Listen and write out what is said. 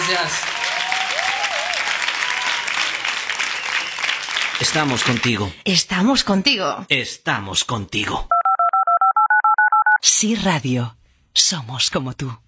gracias. Estamos contigo. Estamos contigo. Estamos contigo. Sí Radio. Somos como tú.